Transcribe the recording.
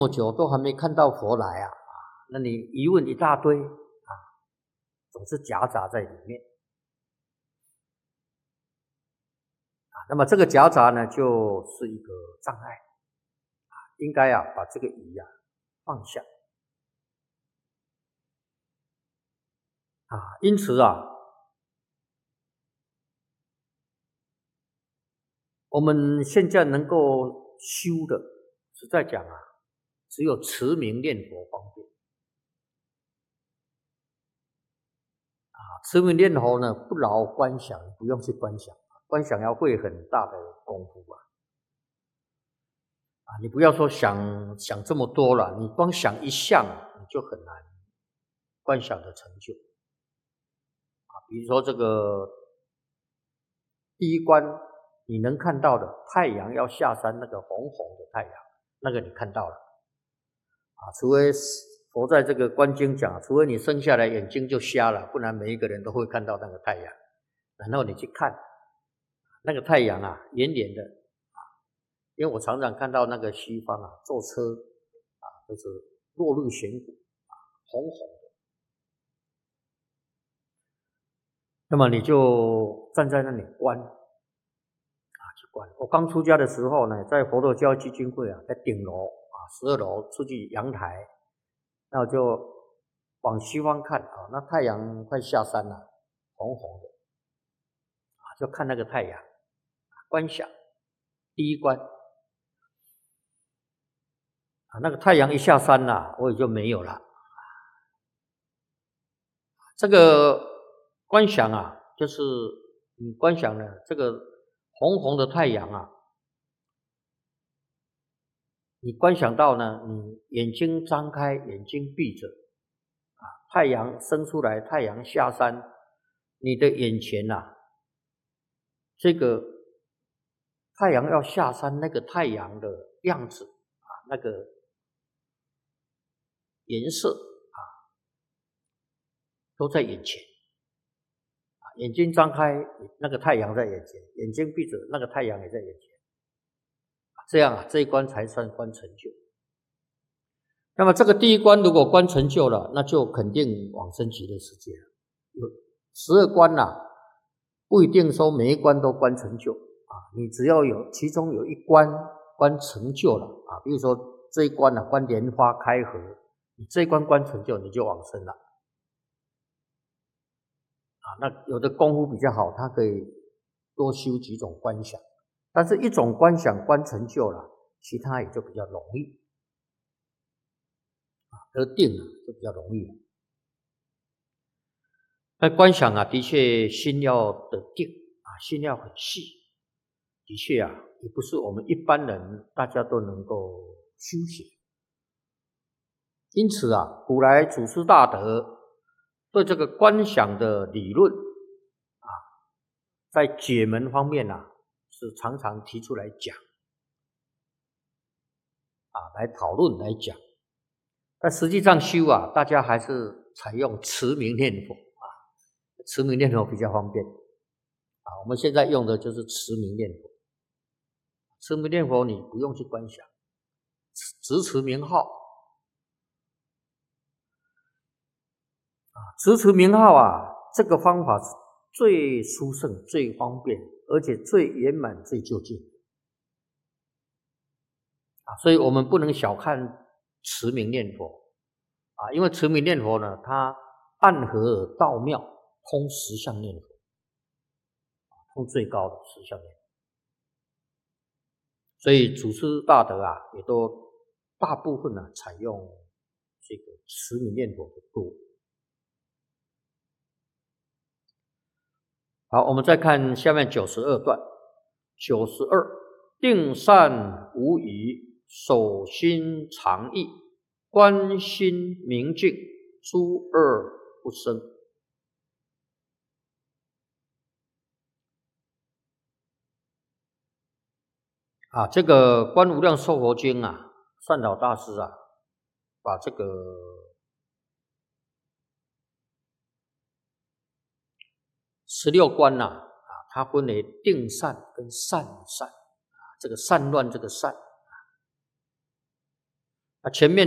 这么久都还没看到佛来啊，那你疑问一大堆啊，总是夹杂在里面啊。那么这个夹杂呢，就是一个障碍啊，应该啊把这个疑啊放下啊。因此啊，我们现在能够修的，实在讲啊，只有持名念佛方便啊。持名念佛呢，不劳观想，不用去观想，观想要费很大的功夫啊。你不要说想这么多了，你光想一项你就很难观想的成就啊。比如说这个第一关，你能看到的太阳要下山，那个红红的太阳，那个你看到了啊。除非佛在这个观经讲，除非你生下来眼睛就瞎了，不然每一个人都会看到那个太阳。然后你去看那个太阳啊，圆圆的啊，因为我常常看到那个西方啊，坐车啊，就是落日悬谷啊，红红的。那么你就站在那里观啊，去观。我刚出家的时候呢，在佛陀教基金会啊，在顶楼啊，12楼出去阳台，那我就往西方看啊，那太阳快下山了，红红的啊，就看那个太阳，观想第一关啊，那个太阳一下山了，我也就没有了。这个观想啊，就是你观想呢，这个红红的太阳啊，你观想到呢，你眼睛张开，眼睛闭着啊，太阳升出来，太阳下山，你的眼前啊，这个太阳要下山，那个太阳的样子啊，那个颜色啊，都在眼前。眼睛张开，那个太阳在眼前；眼睛闭着，那个太阳也在眼前。这样啊，这一关才算观成就。那么这个第一关如果观成就了，那就肯定往生极乐世界了。有12关啊，不一定说每一关都观成就啊。你只要有其中有一关观成就了啊，比如说这一关啊，观莲花开合，你这一关观成就，你就往生了。那有的功夫比较好，他可以多修几种观想，但是一种观想观成就了，其他也就比较容易得定了，就比较容易了。那观想啊，的确心要得定啊，心要很细，的确啊，也不是我们一般人大家都能够修行。因此啊，古来祖师大德对这个观想的理论啊，在解门方面啊，是常常提出来讲啊，来讨论来讲。但实际上修啊，大家还是采用持名念佛啊，持名念佛比较方便啊。我们现在用的就是持名念佛，持名念佛你不用去观想，直持名号啊，直持名号啊，这个方法是最殊胜、最方便，而且最圆满、最究竟啊。所以我们不能小看持名念佛啊，因为持名念佛呢，它暗合道妙，通实相念佛，通最高的实相念佛。所以祖师大德啊，也都大部分呢采用这个持名念佛的多。好，我们再看下面92段。92，定善无疑，守心常意，观心明净，诸恶不生。啊，这个《观无量寿佛经》啊，善导大师啊，把这个16观啊，它分为定善跟善善啊，这个善乱这个善， 前面